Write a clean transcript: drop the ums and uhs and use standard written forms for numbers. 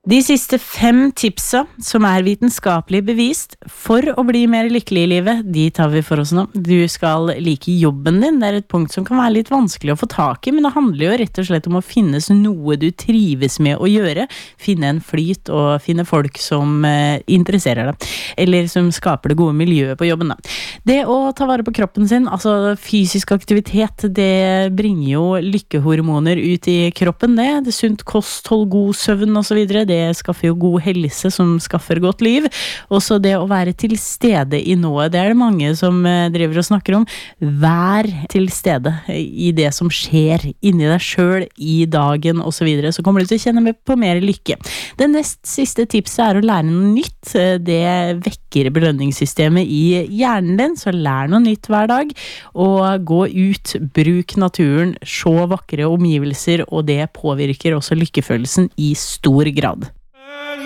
De siste 5 tipsa som vitenskapelig bevist for å bli mer lykkelig I livet, de tar vi for oss nå. Du skal like jobben din, det et punkt som kan være litt vanskelig å få tak I, men det handler jo rett og slett om å finnes noe du trives med å gjøre, finne en flyt og finne folk som interesserer deg, eller som skaper det gode miljøet på jobben da. Det å ta vare på kroppen sin, altså fysisk aktivitet, det bringer jo lykkehormoner ut I kroppen, det sunt kosthold, god søvn og så videre, det skaffer jo god helse som skaffer godt liv. Også det å være til stede I noe, det det mange som driver og snakker om. Vær til stede I det som skjer inni deg selv I dagen og så videre, så kommer du til å kjenne på mer lykke. Det nest siste tipset å lære noe nytt. Det vekker belønningssystemet I hjernen din, så lær noe nytt hver dag, og gå ut, bruk naturen, se vakre omgivelser, og det påvirker også lykkefølelsen I stor grad.